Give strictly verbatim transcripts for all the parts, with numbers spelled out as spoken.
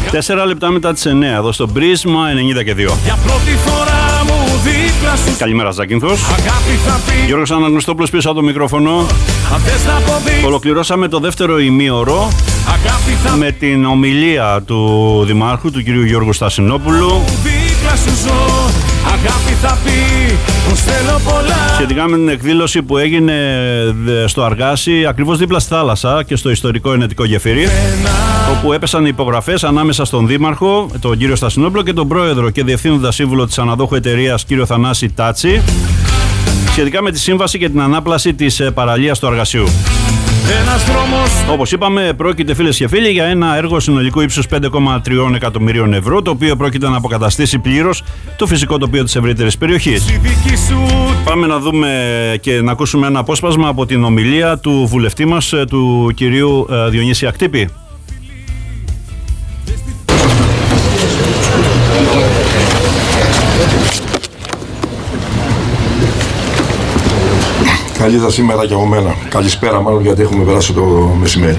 Τέσσερα λεπτά μετά τις εννιά εδώ στο Πρίσμα ενενήντα και δύο. Για πρώτη φορά μου δίπλα σου. Καλημέρα, Ζάκυνθος. Γιώργος Αναγνωστόπουλος πίσω από το μικρόφωνο. Ολοκληρώσαμε το δεύτερο ημίωρο με την ομιλία του Δημάρχου, του κυρίου Γιώργου Στασινόπουλου, σχετικά με την εκδήλωση που έγινε στο Αργάσι, ακριβώς δίπλα στη θάλασσα και στο ιστορικό ενετικό γεφύρι, όπου έπεσαν υπογραφές ανάμεσα στον Δήμαρχο, τον κύριο Στασινόπουλο, και τον Πρόεδρο και Διευθύνοντα Σύμβουλο της αναδόχου εταιρείας, κύριο Θανάση Τάτσι, σχετικά με τη σύμβαση και την ανάπλαση της παραλίας του Αργασιού. Όπως είπαμε, πρόκειται, φίλες και φίλοι, για ένα έργο συνολικού ύψους πέντε κόμμα τρία εκατομμυρίων ευρώ, το οποίο πρόκειται να αποκαταστήσει πλήρως το φυσικό τοπίο της ευρύτερης περιοχής. Πάμε να δούμε και να ακούσουμε ένα απόσπασμα από την ομιλία του βουλευτή μας, του κυρίου Διονύση Ακτύπη. Καλή σας σήμερα και από μένα. Καλησπέρα μάλλον, γιατί έχουμε περάσει το μεσημέρι.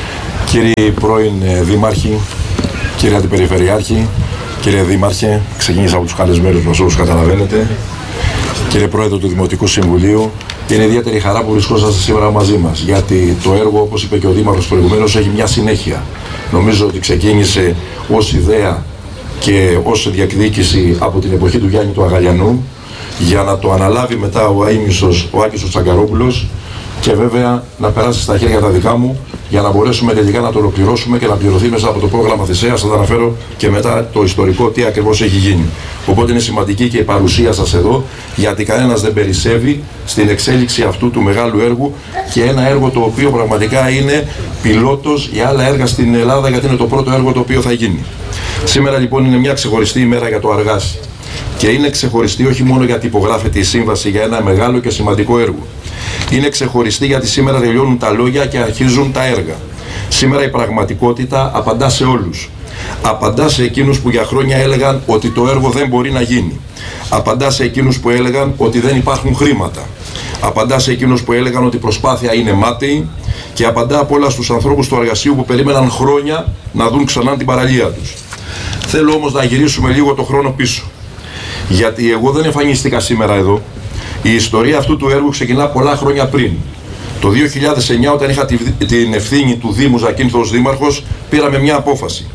Κύριοι πρώην δήμαρχοι, κύριε Αντιπεριφερειάρχη, κύριε Δήμαρχε, ξεκίνησα από τους καλεσμένους μας όπως καταλαβαίνετε, κύριε Πρόεδρο του Δημοτικού Συμβουλίου, είναι ιδιαίτερη χαρά που βρισκόσαστε σήμερα μαζί μας, γιατί το έργο, όπως είπε και ο Δήμαρχος προηγουμένως, έχει μια συνέχεια. Νομίζω ότι ξεκίνησε ως ιδέα και ως διεκδίκηση από την εποχή του Γιάννη του Αγαλιανού, για να το αναλάβει μετά ο Αΐμισος, ο Άκης ο Τσαγκαρόπουλος, και βέβαια να περάσει στα χέρια τα δικά μου, για να μπορέσουμε τελικά να το ολοκληρώσουμε και να πληρωθεί μέσα από το πρόγραμμα Θησέας. Θα τα αναφέρω και μετά το ιστορικό τι ακριβώς έχει γίνει. Οπότε είναι σημαντική και η παρουσία σας εδώ, γιατί κανένας δεν περισσεύει στην εξέλιξη αυτού του μεγάλου έργου, και ένα έργο το οποίο πραγματικά είναι πιλότος για άλλα έργα στην Ελλάδα, γιατί είναι το πρώτο έργο το οποίο θα γίνει. Σήμερα λοιπόν είναι μια ξεχωριστή ημέρα για το Αργάσι. Και είναι ξεχωριστή όχι μόνο γιατί υπογράφεται η σύμβαση για ένα μεγάλο και σημαντικό έργο. Είναι ξεχωριστή γιατί σήμερα τελειώνουν τα λόγια και αρχίζουν τα έργα. Σήμερα η πραγματικότητα απαντά σε όλους. Απαντά σε εκείνους που για χρόνια έλεγαν ότι το έργο δεν μπορεί να γίνει. Απαντά σε εκείνους που έλεγαν ότι δεν υπάρχουν χρήματα. Απαντά σε εκείνους που έλεγαν ότι η προσπάθεια είναι μάταιη. Και απαντά απ' όλα στους ανθρώπους του Αργασίου που περίμεναν χρόνια να δουν ξανά την παραλία τους. Θέλω όμως να γυρίσουμε λίγο το χρόνο πίσω. Γιατί εγώ δεν εμφανίστηκα σήμερα εδώ. Η ιστορία αυτού του έργου ξεκινά πολλά χρόνια πριν. Το δύο χιλιάδες εννιά, όταν είχα την ευθύνη του Δήμου Ζακύνθου ως Δήμαρχος, πήραμε μια απόφαση.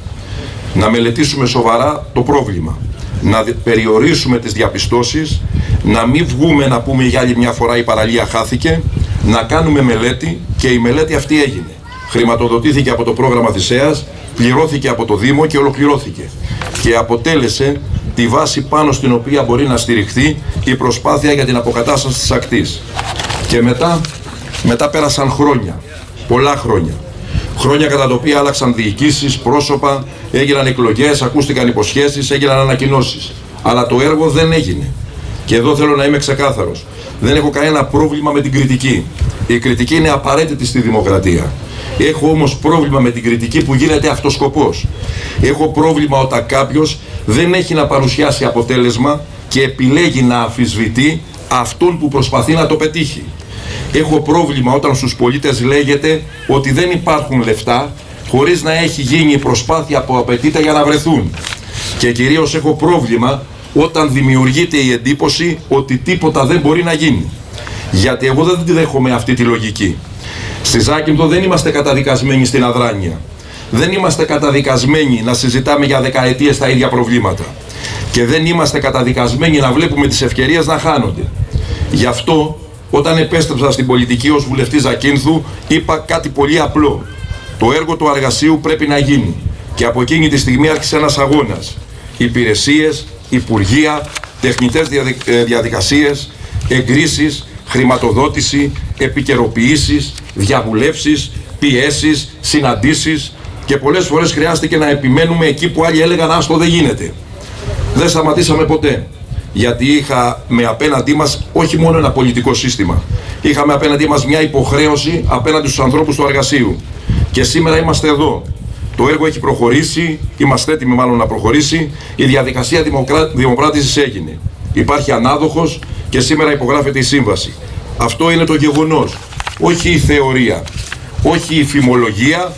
Να μελετήσουμε σοβαρά το πρόβλημα. Να περιορίσουμε τις διαπιστώσεις. Να μην βγούμε να πούμε για άλλη μια φορά η παραλία χάθηκε. Να κάνουμε μελέτη, και η μελέτη αυτή έγινε. Χρηματοδοτήθηκε από το πρόγραμμα Θησέας, πληρώθηκε από το Δήμο και ολοκληρώθηκε. Και αποτέλεσε τη βάση πάνω στην οποία μπορεί να στηριχθεί η προσπάθεια για την αποκατάσταση της ακτής. Και μετά, μετά πέρασαν χρόνια, πολλά χρόνια. Χρόνια κατά τα οποία άλλαξαν διοικήσεις, πρόσωπα, έγιναν εκλογές, ακούστηκαν υποσχέσεις, έγιναν ανακοινώσεις. Αλλά το έργο δεν έγινε. Και εδώ θέλω να είμαι ξεκάθαρος. Δεν έχω κανένα πρόβλημα με την κριτική. Η κριτική είναι απαραίτητη στη δημοκρατία. Έχω όμως πρόβλημα με την κριτική που γίνεται αυτοσκοπός. Έχω πρόβλημα όταν κάποιος δεν έχει να παρουσιάσει αποτέλεσμα και επιλέγει να αμφισβητεί αυτόν που προσπαθεί να το πετύχει. Έχω πρόβλημα όταν στους πολίτες λέγεται ότι δεν υπάρχουν λεφτά, χωρίς να έχει γίνει η προσπάθεια που απαιτείται για να βρεθούν. Και κυρίως έχω πρόβλημα όταν δημιουργείται η εντύπωση ότι τίποτα δεν μπορεί να γίνει. Γιατί εγώ δεν τη δέχομαι αυτή τη λογική. Στη Ζάκυνθο δεν είμαστε καταδικασμένοι στην αδράνεια. Δεν είμαστε καταδικασμένοι να συζητάμε για δεκαετίες τα ίδια προβλήματα. Και δεν είμαστε καταδικασμένοι να βλέπουμε τις ευκαιρίες να χάνονται. Γι' αυτό, όταν επέστρεψα στην πολιτική ως βουλευτής Ζακύνθου, είπα κάτι πολύ απλό. Το έργο του Αργασίου πρέπει να γίνει. Και από εκείνη τη στιγμή άρχισε ένας αγώνας. Υπηρεσίες, υπουργεία, τεχνητές διαδικασίες, εγκρίσεις, χρηματοδότηση, επικαιροποιήσεις, διαβουλεύσεις, πιέσεις, συναντήσεις, και πολλές φορές χρειάστηκε να επιμένουμε εκεί που άλλοι έλεγαν άστο δεν γίνεται. Δεν σταματήσαμε ποτέ, γιατί είχαμε απέναντί μας όχι μόνο ένα πολιτικό σύστημα, είχαμε απέναντί μας μια υποχρέωση απέναντι στους ανθρώπους του Αργασίου. Και σήμερα είμαστε εδώ. Το έργο έχει προχωρήσει, είμαστε έτοιμοι μάλλον να προχωρήσει, η διαδικασία δημοκρά... δημοπράτησης έγινε. Υπάρχει ανάδοχος και σήμερα υπογράφεται η σύμβαση. Αυτό είναι το γεγονός, όχι η θεωρία, όχι η φημολογία,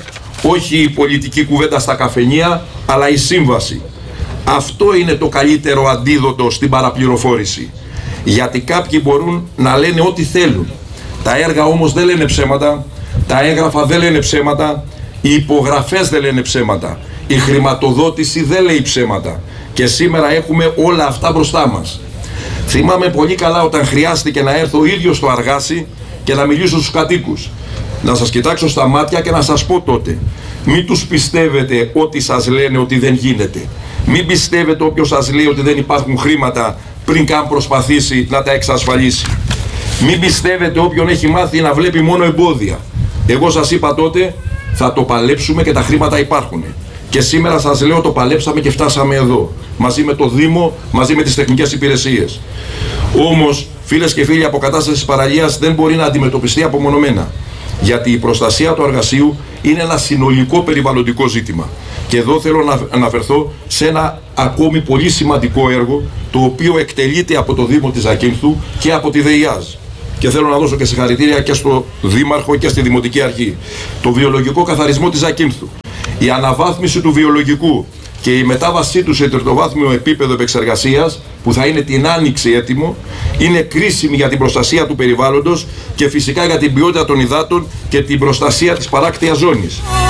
Όχι η πολιτική κουβέντα στα καφενεία, αλλά η σύμβαση. Αυτό είναι το καλύτερο αντίδοτο στην παραπληροφόρηση. Γιατί κάποιοι μπορούν να λένε ό,τι θέλουν. Τα έργα όμως δεν λένε ψέματα, τα έγγραφα δεν λένε ψέματα, οι υπογραφές δεν λένε ψέματα, η χρηματοδότηση δεν λέει ψέματα. Και σήμερα έχουμε όλα αυτά μπροστά μας. Θυμάμαι πολύ καλά όταν χρειάστηκε να έρθω ο ίδιος στο Αργάσι και να μιλήσω στους κατοίκους. Να σας κοιτάξω στα μάτια και να σας πω τότε, μην τους πιστεύετε ό,τι σας λένε ότι δεν γίνεται. Μην πιστεύετε όποιος σας λέει ότι δεν υπάρχουν χρήματα πριν καν προσπαθήσει να τα εξασφαλίσει. Μην πιστεύετε όποιον έχει μάθει να βλέπει μόνο εμπόδια. Εγώ σας είπα τότε, θα το παλέψουμε και τα χρήματα υπάρχουν. Και σήμερα σας λέω, το παλέψαμε και φτάσαμε εδώ. Μαζί με το Δήμο, μαζί με τις τεχνικές υπηρεσίες. Όμως, φίλες και φίλοι, η αποκατάσταση της παραλίας δεν μπορεί να αντιμετωπιστεί απομονωμένα. Γιατί η προστασία του εργασίου είναι ένα συνολικό περιβαλλοντικό ζήτημα. Και εδώ θέλω να αναφερθώ σε ένα ακόμη πολύ σημαντικό έργο, το οποίο εκτελείται από το Δήμο της Ζακύνθου και από τη ΔΕΙΑΖ. Και θέλω να δώσω και συγχαρητήρια και στο Δήμαρχο και στη Δημοτική Αρχή. Το βιολογικό καθαρισμό της Ζακύνθου. Η αναβάθμιση του βιολογικού και η μετάβασή του σε τριτοβάθμιο επίπεδο επεξεργασίας, που θα είναι την άνοιξη έτοιμο, είναι κρίσιμη για την προστασία του περιβάλλοντος και φυσικά για την ποιότητα των υδάτων και την προστασία της παράκτειας ζώνης.